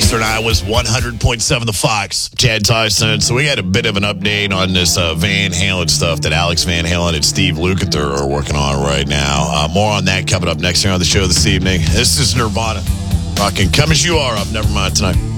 Eastern Iowa's 100.7 The Fox. Chad Tyson. So we had a bit of an update on this Van Halen stuff that Alex Van Halen and Steve Lukather are working on right now. More on that coming up next year on the show this evening. This is Nirvana. Rocking Come As You Are up. Never mind tonight.